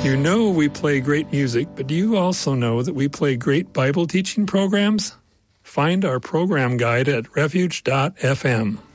You know we play great music, but do you also know that we play great Bible teaching programs? Find our program guide at refuge.fm.